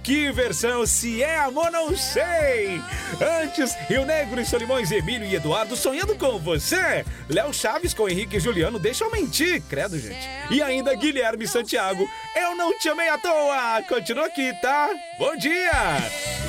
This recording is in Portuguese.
Que versão, se é amor, não sei. Antes, Rio Negro e Solimões, Emílio e Eduardo sonhando com você. Léo Chaves com Henrique e Juliano, deixa eu mentir, credo, gente. E ainda Guilherme Santiago, eu não te amei à toa. Continua aqui, tá? Bom dia.